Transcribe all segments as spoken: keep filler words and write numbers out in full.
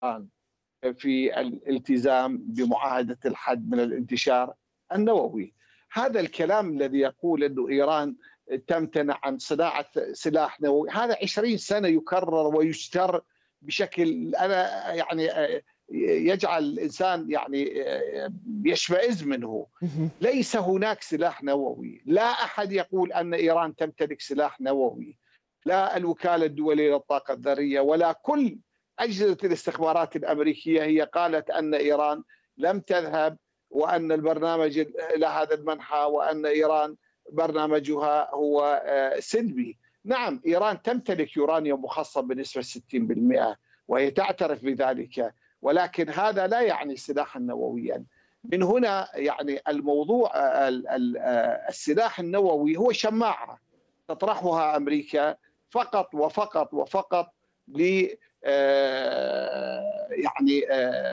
في الالتزام بمعاهدة الحد من الانتشار النووي. هذا الكلام الذي يقول أن إيران تمتنع عن صناعة سلاح نووي، هذا عشرين سنة يكرر ويشتر بشكل أنا يعني يجعل الإنسان يعني يشمئز منه. ليس هناك سلاح نووي، لا أحد يقول أن إيران تمتلك سلاح نووي، لا الوكالة الدولية للطاقة الذرية ولا كل أجهزة الاستخبارات الأمريكية هي قالت أن إيران لم تذهب وأن البرنامج إلى هذا المنحى وأن إيران برنامجها هو سلبي. نعم إيران تمتلك يورانيوم مخصب بنسبة ستين بالمئة وهي تعترف بذلك، ولكن هذا لا يعني سلاحا نوويا. من هنا يعني الموضوع السلاح النووي هو شماعة تطرحها أمريكا فقط وفقط وفقط ل يعني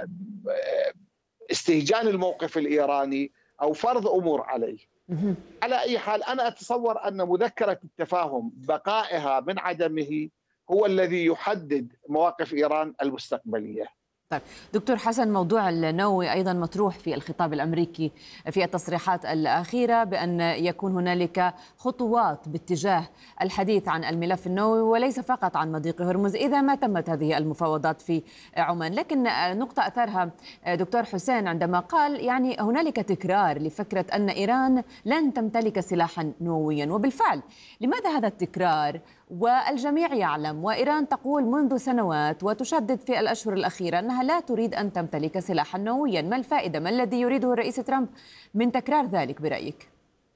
استهجان الموقف الإيراني أو فرض أمور عليه. على أي حال أنا أتصور أن مذكرة التفاهم بقائها من عدمه هو الذي يحدد مواقف إيران المستقبلية. طيب دكتور حسن، موضوع النووي أيضا مطروح في الخطاب الأمريكي في التصريحات الأخيرة بأن يكون هنالك خطوات باتجاه الحديث عن الملف النووي وليس فقط عن مضيق هرمز إذا ما تمت هذه المفاوضات في عمان. لكن نقطة أثارها دكتور حسين عندما قال يعني هنالك تكرار لفكرة أن إيران لن تمتلك سلاحا نوويا، وبالفعل لماذا هذا التكرار والجميع يعلم وإيران تقول منذ سنوات وتشدد في الأشهر الأخيرة أنها لا تريد أن تمتلك سلاحا نوويا؟ ما الفائدة؟ ما الذي يريده الرئيس ترامب من تكرار ذلك برأيك؟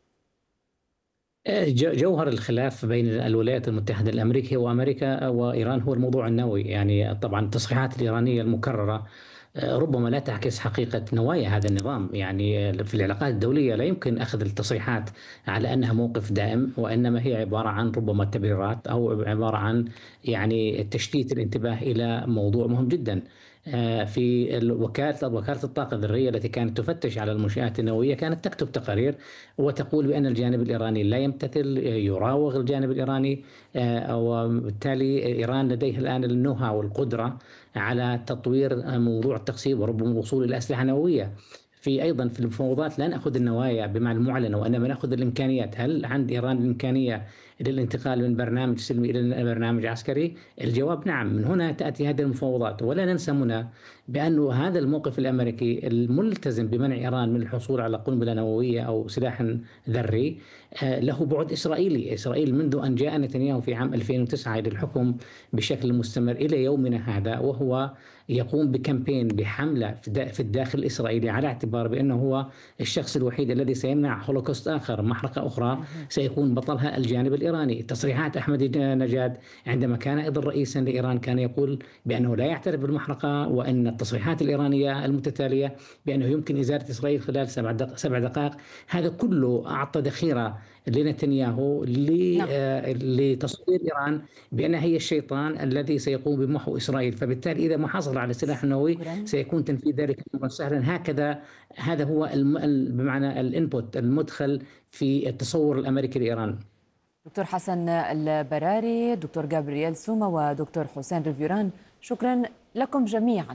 جوهر الخلاف بين الولايات المتحدة الأمريكية وأمريكا وإيران هو الموضوع النووي. يعني طبعا التصريحات الإيرانية المكررة ربما لا تعكس حقيقة نوايا هذا النظام. يعني في العلاقات الدولية لا يمكن أخذ التصريحات على أنها موقف دائم، وإنما هي عبارة عن ربما تبريرات أو عبارة عن يعني تشتيت الانتباه إلى موضوع مهم جدا. في وكالة وكالة الطاقة الذرية التي كانت تفتش على المنشآت النووية كانت تكتب تقارير وتقول بأن الجانب الإيراني لا يمتثل، يراوغ الجانب الإيراني، وبالتالي إيران لديها الآن النهى والقدرة على تطوير موضوع التقسيم وربما الوصول إلى أسلحة نووية. في أيضا في المفاوضات لا نأخذ النوايا بمعنى المعلنة وإنما نأخذ الإمكانيات. هل عند إيران الإمكانية للانتقال من برنامج سلمي إلى برنامج عسكري؟ الجواب نعم. من هنا تأتي هذه المفاوضات. ولا ننسى هنا بأن هذا الموقف الأمريكي الملتزم بمنع إيران من الحصول على قنبلة نووية أو سلاح ذري له بعد إسرائيلي. إسرائيل منذ أن جاء نتنياهو في عام ألفين وتسعة إلى الحكم بشكل مستمر إلى يومنا هذا وهو يقوم بكامبين بحملة في الداخل الإسرائيلي على اعتبار بأنه هو الشخص الوحيد الذي سيمنع هولوكوست آخر، محرقة أخرى سيكون بطلها الجانب الإيراني. تصريحات أحمد نجاد عندما كان أيضا رئيسا لإيران كان يقول بأنه لا يعترف بالمحرقة، وأن التصريحات الإيرانية المتتالية بأنه يمكن إزالة إسرائيل خلال سبع دق... سبع دقائق. هذا كله أعطى ذخيرة لنتنياهو لتصوير إيران بأنها هي الشيطان الذي سيقوم بمحو إسرائيل. فبالتالي إذا ما حصل على سلاح نووي سيكون تنفيذ ذلك سهلا. هكذا هذا هو بمعنى الانبوت المدخل في التصور الأمريكي لإيران. دكتور حسن البراري، دكتور جابرييل سوما، ودكتور حسين ريفيران، شكرا لكم جميعا.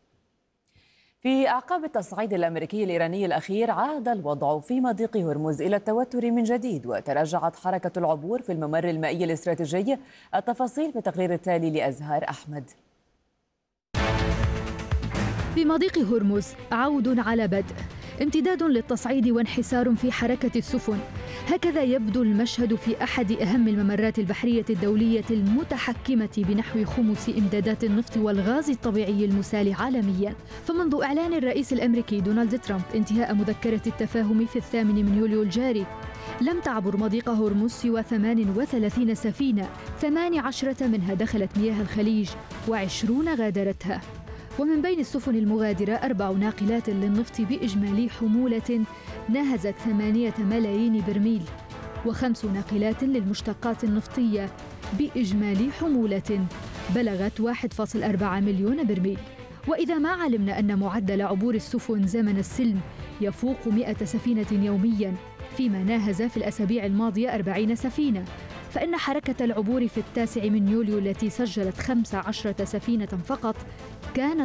في أعقاب التصعيد الأمريكي الإيراني الأخير عاد الوضع في مضيق هرمز إلى التوتر من جديد وتراجعت حركة العبور في الممر المائي الاستراتيجي. التفاصيل في التقرير التالي لأزهار أحمد. في مضيق هرمز عود على بدء، امتداد للتصعيد وانحسار في حركة السفن. هكذا يبدو المشهد في أحد أهم الممرات البحرية الدولية المتحكمة بنحو خمس إمدادات النفط والغاز الطبيعي المسال عالمياً. فمنذ إعلان الرئيس الأمريكي دونالد ترامب انتهاء مذكرة التفاهم في الثامن من يوليو الجاري لم تعبر مضيق هرمز سوى ثمان وثلاثين سفينة، ثمان عشرة منها دخلت مياه الخليج وعشرون غادرتها. ومن بين السفن المغادرة أربع ناقلات للنفط بإجمالي حمولة ناهزت ثمانية ملايين برميل، وخمس ناقلات للمشتقات النفطية بإجمالي حمولة بلغت واحد فاصلة أربعة مليون برميل. وإذا ما علمنا أن معدل عبور السفن زمن السلم يفوق مئة سفينة يومياً، فيما ناهز في الأسابيع الماضية أربعين سفينة، فإن حركة العبور في التاسع من يوليو التي سجلت خمس عشرة سفينة فقط كانت